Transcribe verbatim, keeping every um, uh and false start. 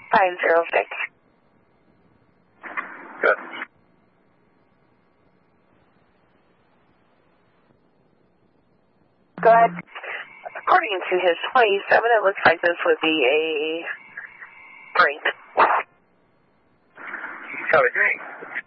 five zero six. Good. Go ahead. According to his twenty-seven, it looks like this would be a drink. He's got a drink.